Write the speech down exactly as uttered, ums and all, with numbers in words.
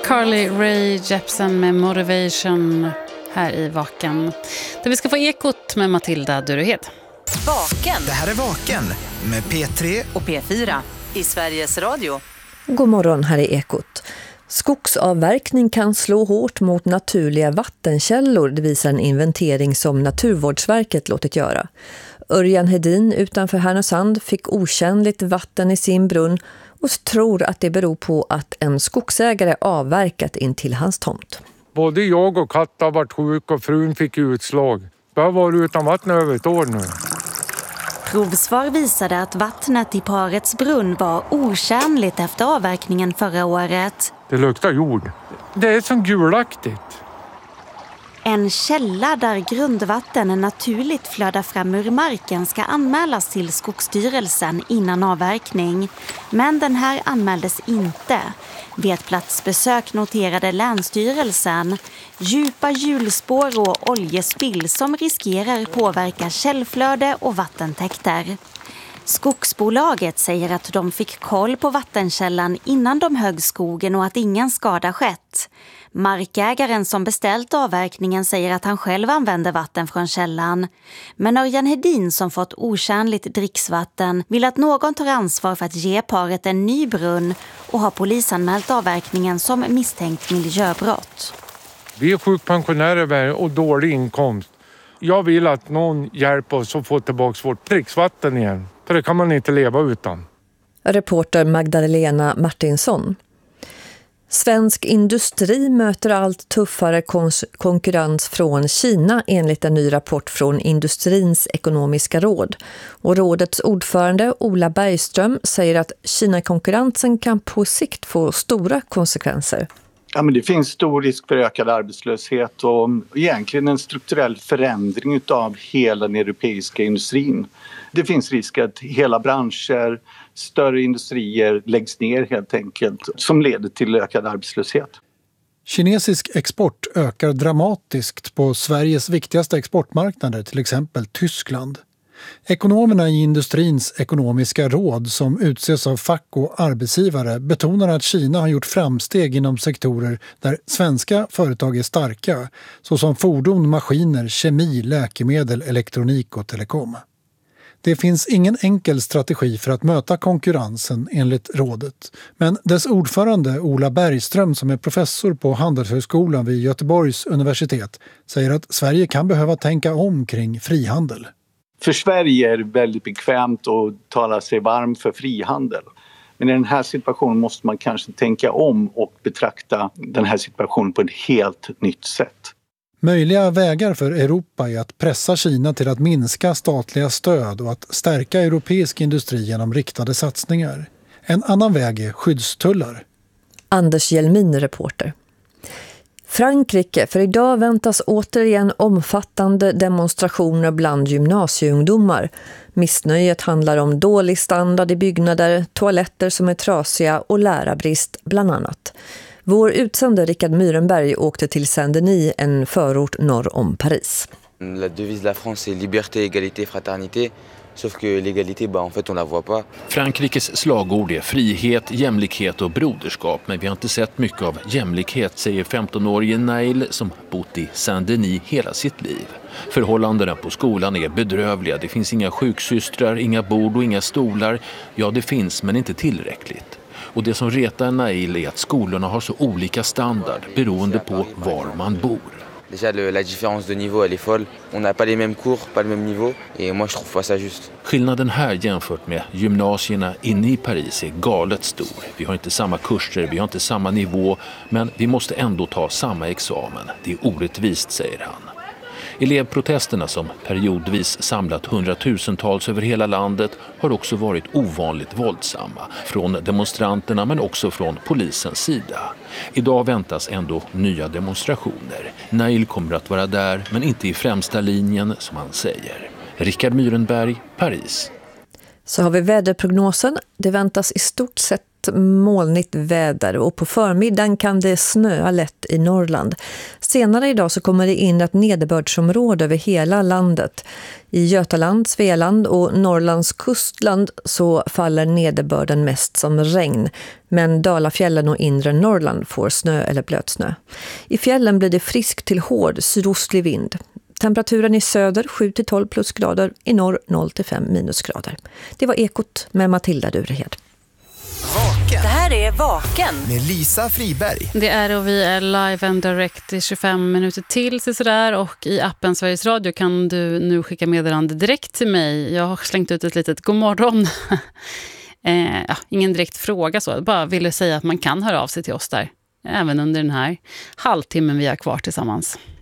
Carly Rae Jepsen med Motivation här i Vaken. Där vi ska få ekot med Matilda Duruhed. Vaken. Det här är Vaken med P tre och P fyra i Sveriges Radio. God morgon, här är ekot. Skogsavverkning kan slå hårt mot naturliga vattenkällor, det visar en inventering som Naturvårdsverket låtit göra. Örjan Hedin utanför Härnösand fick okänligt vatten i sin brunn och tror att det beror på att en skogsägare avverkat in till hans tomt. Både jag och Katta har varit sjuk och frun fick utslag. Jag har varit utan vatten över ett år nu. Provsvar visade att vattnet i parets brunn var otjänligt efter avverkningen förra året. Det luktar jord. Det är som gulaktigt. En källa där grundvatten naturligt flödar fram ur marken ska anmälas till Skogsstyrelsen innan avverkning. Men den här anmäldes inte. Vid ett platsbesök noterade Länsstyrelsen djupa hjulspår och oljespill som riskerar påverka källflöde och vattentäkter. Skogsbolaget säger att de fick koll på vattenkällan innan de högg skogen och att ingen skada skett. Markägaren som beställt avverkningen säger att han själv använder vatten från källan. Men Örjan Hedin som fått otjänligt dricksvatten vill att någon tar ansvar för att ge paret en ny brunn och har polisanmält avverkningen som misstänkt miljöbrott. Vi är sjukpensionärer och dålig inkomst. Jag vill att någon hjälper oss att få tillbaka vårt dricksvatten igen. För det kan man inte leva utan. Reporter Magdalena Martinsson. Svensk industri möter allt tuffare kons- konkurrens från Kina enligt en ny rapport från Industrins ekonomiska råd. Och rådets ordförande Ola Bergström säger att Kina-konkurrensen kan på sikt få stora konsekvenser. Ja, men det finns stor risk för ökad arbetslöshet och egentligen en strukturell förändring av hela den europeiska industrin. Det finns risk att hela branscher, större industrier läggs ner helt enkelt som leder till ökad arbetslöshet. Kinesisk export ökar dramatiskt på Sveriges viktigaste exportmarknader, till exempel Tyskland. Ekonomerna i Industrins ekonomiska råd som utses av fack och arbetsgivare betonar att Kina har gjort framsteg inom sektorer där svenska företag är starka, såsom fordon, maskiner, kemi, läkemedel, elektronik och telekom. Det finns ingen enkel strategi för att möta konkurrensen enligt rådet. Men dess ordförande Ola Bergström som är professor på Handelshögskolan vid Göteborgs universitet säger att Sverige kan behöva tänka om kring frihandel. För Sverige är det väldigt bekvämt att tala sig varm för frihandel. Men i den här situationen måste man kanske tänka om och betrakta den här situationen på ett helt nytt sätt. Möjliga vägar för Europa är att pressa Kina till att minska statliga stöd och att stärka europeisk industri genom riktade satsningar. En annan väg är skyddstullar. Anders Hjelmin, reporter. Frankrike, för idag väntas återigen omfattande demonstrationer bland gymnasieungdomar. Missnöjet handlar om dålig standard i byggnader, toaletter som är trasiga och lärarbrist bland annat. Vår utsände Rickard Myrenberg åkte till Saint-Denis, en förort norr om Paris. La devise de la France est liberté, égalité, fraternité. Sauf que l'égalité, bah, en fait, on la voit pas. Frankrikes slagord är frihet, jämlikhet och broderskap, men vi har inte sett mycket av jämlikhet, säger femton-årige Nail som bott i Saint-Denis hela sitt liv. Förhållandena på skolan är bedrövliga. Det finns inga sjuksystrar, inga bord och inga stolar. Ja, det finns, men inte tillräckligt. Och det som retar Nail är att skolorna har så olika standard beroende på var man bor. Déjà, le, la différence de niveau, elle est folle. On n'a pas les mêmes cours, pas le même niveau. Et moi, je trouve pas ça juste. Skillnaden här jämfört med gymnasierna inne i Paris är galet stor. Vi har inte samma kurser, vi har inte samma nivå. Men vi måste ändå ta samma examen. Det är orättvist, säger han. Elevprotesterna som periodvis samlat hundratusentals över hela landet har också varit ovanligt våldsamma. Från demonstranterna men också från polisens sida. Idag väntas ändå nya demonstrationer. Nail kommer att vara där men inte i främsta linjen som han säger. Rickard Myrenberg, Paris. Så har vi väderprognosen. Det väntas i stort sett fortsatt molnigt väder och på förmiddagen kan det snöa lätt i Norrland. Senare idag så kommer det in ett nederbördsområde över hela landet. I Götaland, Svealand och Norrlands kustland så faller nederbörden mest som regn. Men Dalafjällen och inre Norrland får snö eller blötsnö. I fjällen blir det frisk till hård sydostlig vind. Temperaturen i söder sju till tolv plusgrader, i norr noll till fem minusgrader. Det var Ekot med Matilda Durehed. Vaken. Det här är Vaken. Med Lisa Friberg. Det är och vi är live and direct i tjugofem minuter till sådär, och i appen Sveriges Radio kan du nu skicka meddelande direkt till mig. Jag har slängt ut ett litet god morgon. eh, ja, ingen direkt fråga så, bara ville säga att man kan höra av sig till oss där även under den här halvtimmen vi har kvar tillsammans.